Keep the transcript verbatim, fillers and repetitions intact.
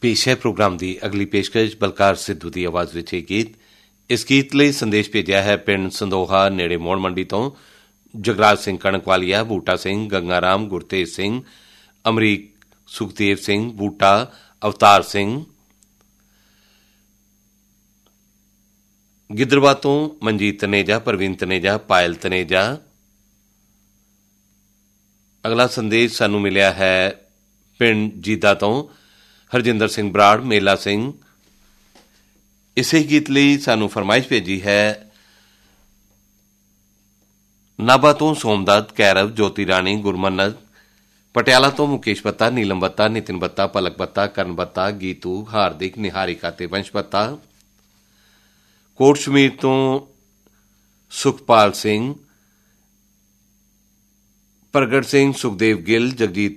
पेश है प्रोग्राम की अगली पेशकश बलकार सिद्धू की आवाज़ में एक गीत। इस गीत लिए संदेश भेजा है पिंड संदोहा नेड़े मोड़ मंडी तो जगराज सिंह कणकवालिया, बूटा सिंह, गंगाराम, गुरतेज सिंह, अमरीक, सुखदेव सिंह, बूटा, अवतार सिंह, गिद्रवा तो मनजीत तनेजा, परवीन तनेजा, पायल तनेजा। अगला संदेश सानू मिलिया है पिंड जीदा तो हरजिंदर सिंह बराड़, मेला सिंह। इसे गीत ਲਈ सानू फरमाइश भेजी है नाभा तो सोमदत्त, कैरव, ज्योति राणी, गुरमन्नत, पटियाला तो मुकेश बत्ता, नीलम बत्ता, नितिन बत्ता, पलक बत्ता, करण बत्ता, गीतू, हार्दिक, निहारिका ते वंश बत्ता, कोट शमीर तो सुखपाल सिंह, प्रगट सिंह, सुखदेव गिल, जगजीत